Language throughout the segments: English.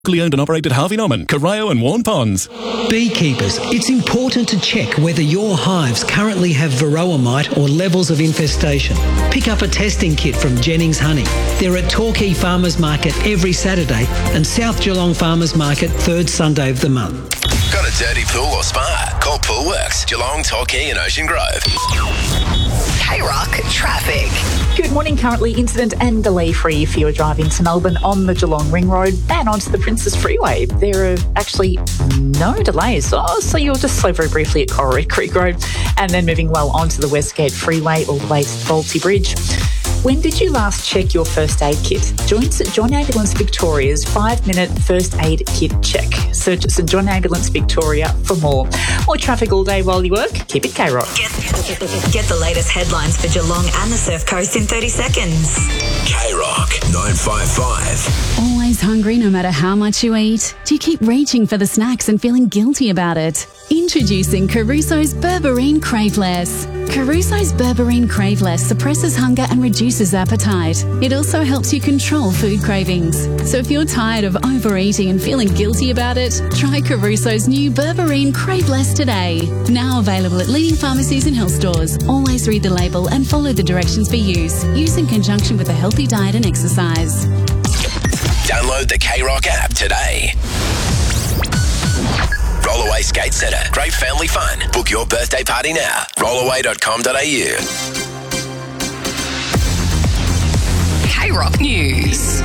Locally owned and operated Harvey Norman, Corio and Warren Ponds. Beekeepers, it's important to check whether your hives currently have varroa mite or levels of infestation. Pick up a testing kit from Jennings Honey. They're at Torquay Farmers Market every Saturday and South Geelong Farmers Market third Sunday of the month. Got a dirty pool or spa? Call Poolworks, Geelong, Torquay and Ocean Grove. K-Rock traffic. Good morning. Currently incident and delay free if you're driving to Melbourne on the Geelong Ring Road and onto the Princes Freeway. There are actually no delays, so you'll just slow very briefly at Coral Creek Road and then moving well onto the Westgate Freeway all the way to Vaulty Bridge. When did you last check your first aid kit? Join St John Ambulance Victoria's 5-minute first aid kit check. Search St John Ambulance Victoria for more. More traffic all day while you work? Keep it K-Rock. Get the latest headlines for Geelong and the Surf Coast in 30 seconds. K-Rock 955. Always hungry no matter how much you eat? Do you keep reaching for the snacks and feeling guilty about it? Introducing Caruso's Berberine Craveless. Caruso's Berberine Craveless suppresses hunger and reduces appetite. It also helps you control food cravings. So if you're tired of overeating and feeling guilty about it, try Caruso's new Berberine Craveless today. Now available at leading pharmacies and health stores. Always read the label and follow the directions for use. Use in conjunction with a healthy diet and exercise. Download the K-Rock app today. Rollaway Skate Centre. Great family fun. Book your birthday party now. Rollaway.com.au. K-Rock News.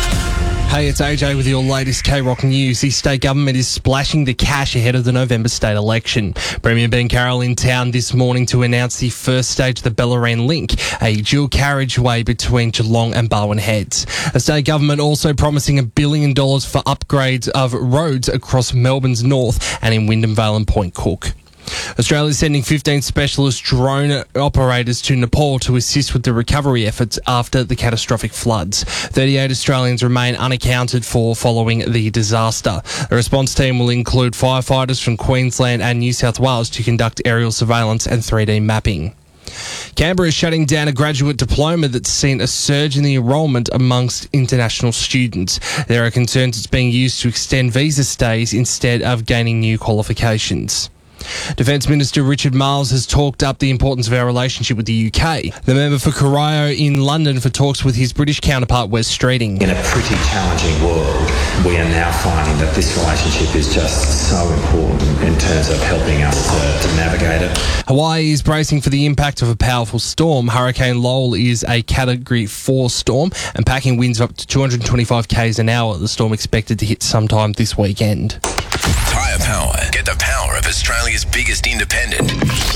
Hey, it's AJ with your latest K-Rock news. The state government is splashing the cash ahead of the November state election. Premier Ben Carroll in town this morning to announce the first stage of the Bellarine Link, a dual carriageway between Geelong and Barwon Heads. The state government also promising $1 billion for upgrades of roads across Melbourne's north and in Wyndham Vale and Point Cook. Australia is sending 15 specialist drone operators to Nepal to assist with the recovery efforts after the catastrophic floods. 38 Australians remain unaccounted for following the disaster. The response team will include firefighters from Queensland and New South Wales to conduct aerial surveillance and 3D mapping. Canberra is shutting down a graduate diploma that's seen a surge in the enrolment amongst international students. There are concerns it's being used to extend visa stays instead of gaining new qualifications. Defence Minister Richard Marles has talked up the importance of our relationship with the UK. The member for Corio in London for talks with his British counterpart Wes Streeting. In a pretty challenging world, we are now finding that this relationship is just so important in terms of helping us to navigate it. Hawaii is bracing for the impact of a powerful storm. Hurricane Lowell is a Category 4 storm and packing winds of up to 225 k's an hour. The storm expected to hit sometime this weekend. Tyre Power. Get the power of Australia's biggest independent.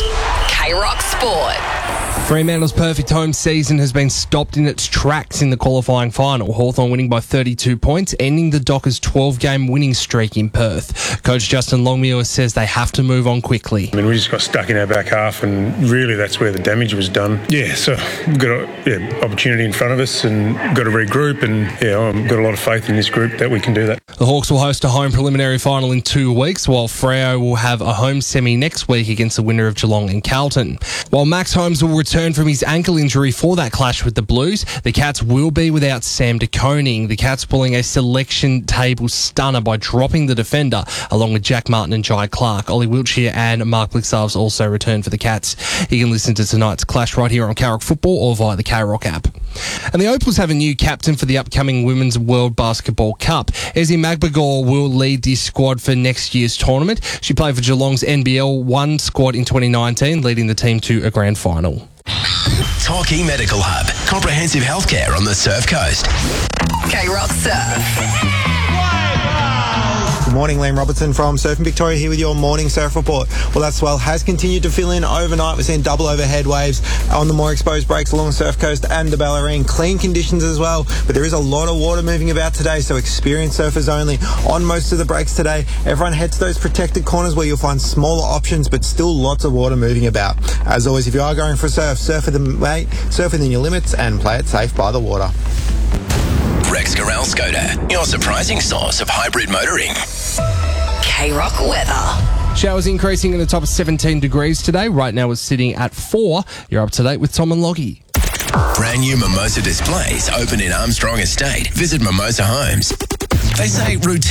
K-Rock Sport. Fremantle's perfect home season has been stopped in its tracks in the qualifying final. Hawthorn winning by 32 points, ending the Dockers' 12-game winning streak in Perth. Coach Justin Longmuir says they have to move on quickly. I mean, we just got stuck in our back half, and really that's where the damage was done. Yeah, so we've got an opportunity in front of us and got to regroup, and I've got a lot of faith in this group that we can do that. The Hawks will host a home preliminary final in 2 weeks, while Freo will have a home semi next week against the winner of Geelong and Carlton. While Max Holmes will return from his ankle injury for that clash with the Blues, the Cats will be without Sam De Koning. The Cats pulling a selection table stunner by dropping the defender along with Jack Martin and Jai Clark. Ollie Wiltshire and Mark Blixarves also return for the Cats. You can listen to tonight's clash right here on K-Rock Football or via the K-Rock app. And the Opals have a new captain for the upcoming Women's World Basketball Cup. Ezzy Magbagor will lead the squad for next year's tournament. She played for Geelong's NBL 1 squad in 2019, leading the team to a grand final. Torquay Medical Hub. Comprehensive healthcare on the Surf Coast. K-Rock Surf. Good morning, Liam Robertson from Surfing Victoria here with your morning surf report. Well, that swell has continued to fill in overnight. We're seeing double overhead waves on the more exposed breaks along the Surf Coast and the Bellarine. Clean conditions as well, but there is a lot of water moving about today, so experienced surfers only on most of the breaks today. Everyone head to those protected corners where you'll find smaller options, but still lots of water moving about. As always, if you are going for a surf within your limits and play it safe by the water. Rex Corral Skoda, your surprising source of hybrid motoring. K-Rock weather. Showers increasing in the top of 17 degrees today. Right now it's sitting at 4. You're up to date with Tom and Loggy. Brand new Mimosa displays open in Armstrong Estate. Visit Mimosa Homes. They say routine